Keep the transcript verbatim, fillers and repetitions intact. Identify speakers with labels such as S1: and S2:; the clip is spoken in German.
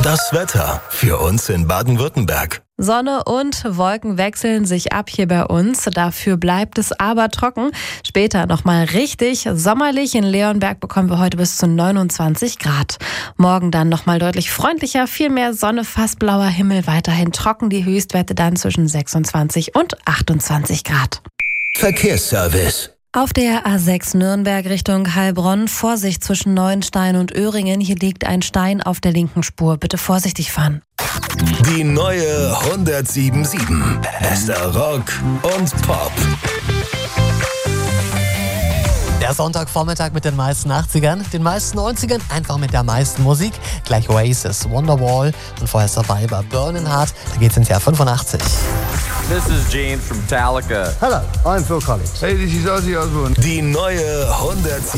S1: Das Wetter für uns in Baden-Württemberg.
S2: Sonne und Wolken wechseln sich ab hier bei uns. Dafür bleibt es aber trocken. Später nochmal richtig sommerlich. In Leonberg bekommen wir heute bis zu neunundzwanzig Grad. Morgen dann nochmal deutlich freundlicher, viel mehr Sonne, fast blauer Himmel, weiterhin trocken. Die Höchstwerte dann zwischen sechsundzwanzig und achtundzwanzig Grad.
S1: Verkehrsservice.
S2: Auf der A sechs Nürnberg Richtung Heilbronn, Vorsicht zwischen Neuenstein und Öhringen. Hier liegt ein Stein auf der linken Spur. Bitte vorsichtig fahren.
S1: Die neue hundertsieben Komma sieben. Bester Rock und Pop.
S3: Der Sonntagvormittag mit den meisten achtzigern, den meisten neunzigern, einfach mit der meisten Musik. Gleich Oasis, Wonderwall und vorher Survivor, Burning Heart. Da geht's ins Jahr fünfundachtzig.
S4: This is James from Metallica.
S5: Hello, I'm Phil Collins.
S6: Hey, this is Ozzy Osbourne.
S1: Die neue hundertsieben.